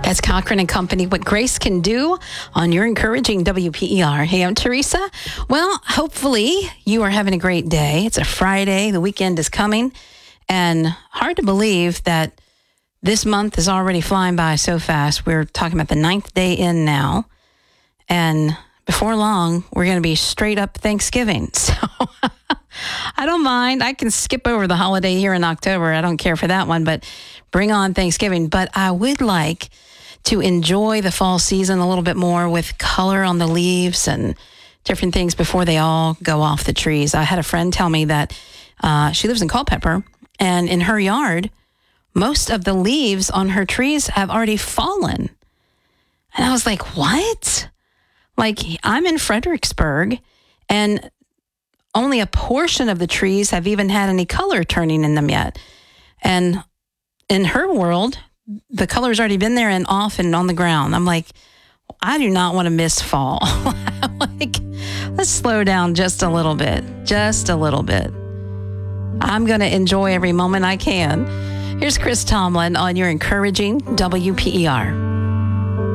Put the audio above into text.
That's Cochran and Company, what grace can do on your encouraging WPER. Hey, I'm Teresa. Well, hopefully you are having a great day. It's a Friday. The weekend is coming. And hard to believe that this month is already flying by so fast. We're talking about the 9th day in now. And before long, we're going to be straight up Thanksgiving. So I don't mind. I can skip over the holiday here in October. I don't care for that one, but bring on Thanksgiving. But I would like to enjoy the fall season a little bit more with color on the leaves and different things before they all go off the trees. I had a friend tell me that she lives in Culpeper, and in her yard, most of the leaves on her trees have already fallen. And I was like, what? Like, I'm in Fredericksburg, and only a portion of the trees have even had any color turning in them yet. And in her world, the color's already been there and off and on the ground. I'm like, I do not want to miss fall. Like, let's slow down just a little bit. Just a little bit. I'm going to enjoy every moment I can. Here's Chris Tomlin on your encouraging WPER.